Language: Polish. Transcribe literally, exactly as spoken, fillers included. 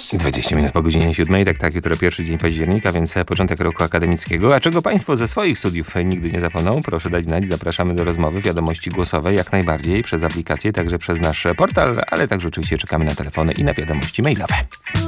dwadzieścia minut po godzinie siódmej, tak, tak, jutro pierwszy dzień października, więc początek roku akademickiego. A czego Państwo ze swoich studiów nigdy nie zapomną? Proszę dać znać, zapraszamy do rozmowy, wiadomości głosowe, jak najbardziej, przez aplikację, także przez nasz portal, ale także oczywiście czekamy na telefony i na wiadomości mailowe.